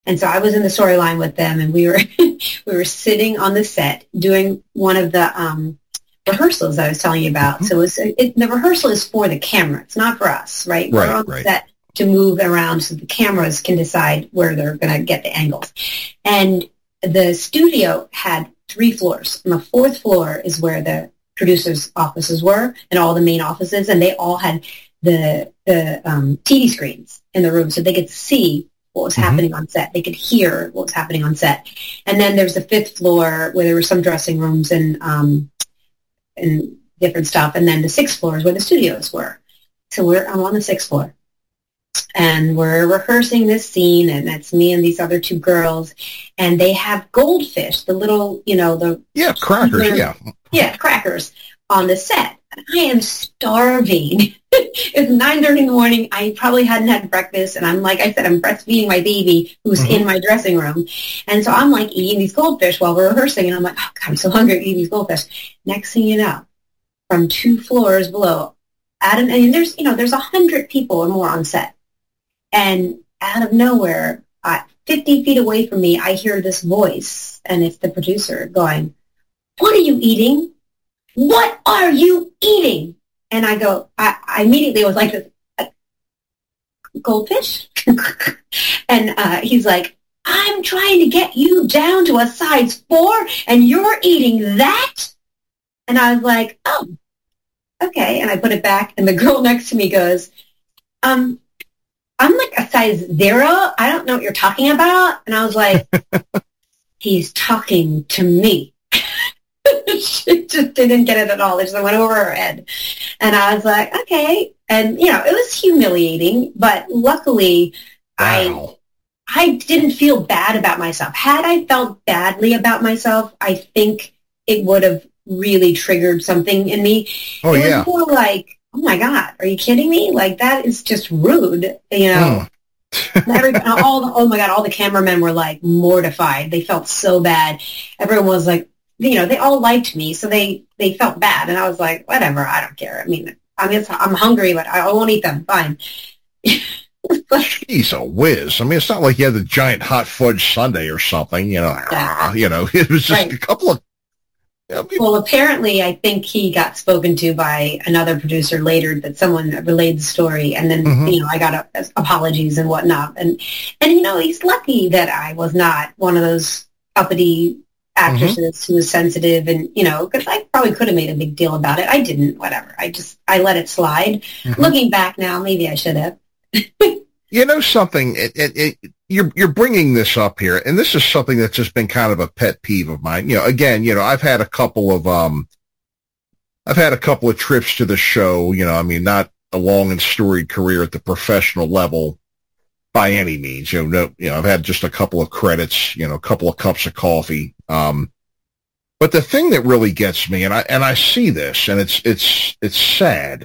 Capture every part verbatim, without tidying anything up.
And so I was in the storyline with them, and we were we were sitting on the set doing one of the um, rehearsals I was telling you about. Mm-hmm. So it was, it, the rehearsal is for the camera. It's not for us, right? Right, we're on the right. set to move around so the cameras can decide where they're going to get the angles. And the studio had three floors. And the fourth floor is where the producers' offices were and all the main offices, and they all had the the um, T V screens in the room so they could see what was mm-hmm. happening on set. They could hear what was happening on set. And then there's the fifth floor where there were some dressing rooms and um, and different stuff. And then the sixth floor is where the studios were. So we're I'm on the sixth floor. And we're rehearsing this scene, and that's me and these other two girls. And they have goldfish, the little, you know, the... Yeah, crackers, yeah. Yeah, crackers on the set. I am starving. It's nine thirty in the morning. I probably hadn't had breakfast. And I'm, like I said, I'm breastfeeding my baby who's mm-hmm. in my dressing room. And so I'm, like, eating these goldfish while we're rehearsing. And I'm like, oh, God, I'm so hungry eating these goldfish. Next thing you know, from two floors below, Adam, and there's, you know, there's a hundred people or more on set. And out of nowhere, uh, fifty feet away from me, I hear this voice, and it's the producer going, "What are you eating? What are you eating?" And I go, I, I immediately was like, uh, goldfish? And uh, he's like, "I'm trying to get you down to a size four, and you're eating that?" And I was like, "Oh, okay." And I put it back, and the girl next to me goes, um, "I'm like a size zero. I don't know what you're talking about." And I was like, he's talking to me. She just didn't get it at all. It just went over her head. And I was like, okay. And, you know, it was humiliating, but luckily wow. I I didn't feel bad about myself. Had I felt badly about myself, I think it would have really triggered something in me. Oh, it yeah. was more like, oh my God, are you kidding me? Like, that is just rude, you know? Mm. Every, all the, oh my God, all the cameramen were like mortified. They felt so bad. Everyone was like, you know, they all liked me, so they, they felt bad. And I was like, whatever, I don't care. I mean, I mean, I'm hungry, but I won't eat them. Fine. He's a whiz. I mean, it's not like you had the giant hot fudge sundae or something, you know, yeah. you know, it was just right. a couple of Well, apparently, I think he got spoken to by another producer later that someone relayed the story, and then, mm-hmm. you know, I got a, apologies and whatnot. And, and, you know, he's lucky that I was not one of those uppity actresses mm-hmm. who was sensitive and, you know, because I probably could have made a big deal about it. I didn't, whatever. I just, I let it slide. Mm-hmm. Looking back now, maybe I should have. You know something, it, it, it, you're you're bringing this up here, and this is something that's just been kind of a pet peeve of mine. You know, again, you know, I've had a couple of um, I've had a couple of trips to the show. You know, I mean, not a long and storied career at the professional level by any means. You know, no, you know, I've had just a couple of credits. You know, a couple of cups of coffee. Um, but the thing that really gets me, and I and I see this, and it's it's it's sad.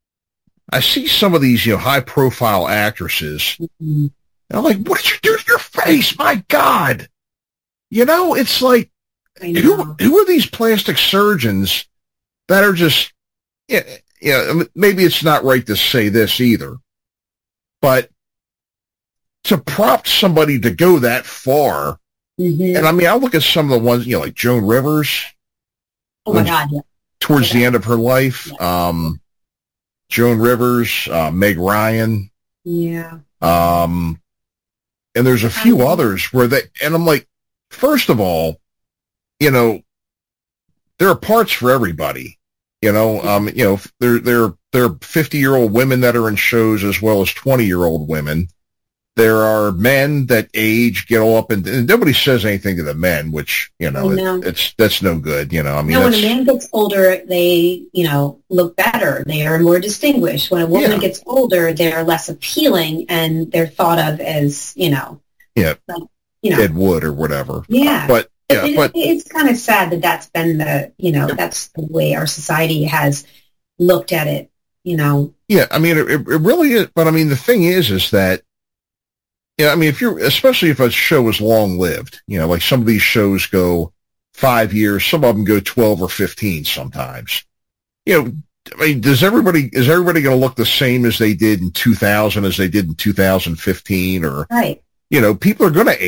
I see some of these, you know, high-profile actresses, mm-hmm. and I'm like, what did you do to your face? My God! You know, it's like, who who are these plastic surgeons that are just, yeah, you know, maybe it's not right to say this either, but to prompt somebody to go that far, mm-hmm. and I mean, I look at some of the ones, you know, like Joan Rivers. Oh, my God, yeah. Towards oh the God. end of her life. Yeah. Um, Joan Rivers, uh, Meg Ryan. Yeah. Um, and there's a few others where they, and I'm like, first of all, you know, there are parts for everybody, you know, um, you know, there, there, there are fifty year old women that are in shows as well as twenty year old women. There are men that age, get all up, and, and nobody says anything to the men, which, you know, know. It, it's that's no good. You know, I mean, no, when a man gets older, they, you know, look better. They are more distinguished. When a woman yeah. gets older, they're less appealing, and they're thought of as, you know, yeah, like, you know, Ed Wood or whatever. Yeah, uh, but yeah, it, but it, it's kind of sad that that's been the, you know, that's the way our society has looked at it. You know. Yeah, I mean, it, it really is. But I mean, the thing is, is that. Yeah, I mean, if you're, especially if a show is long-lived, you know, like some of these shows go five years, some of them go twelve or fifteen sometimes. You know, I mean, does everybody, is everybody going to look the same as they did in two thousand, as they did in two thousand fifteen, or, right. you know, people are going to